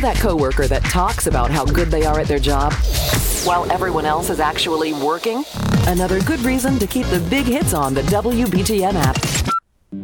that coworker that talks about how good they are at their job while everyone else is actually working? Another good reason to keep the big hits on the WBTN app.